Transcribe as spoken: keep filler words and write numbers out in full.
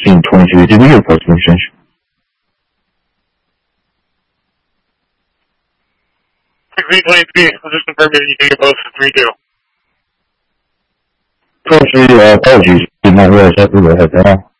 Scene twenty-three, did we get a posting exchange? Scene twenty-three, I'll just confirm that you take a post for three two. twenty-three, uh, apologies. Did not realize that we were ahead now.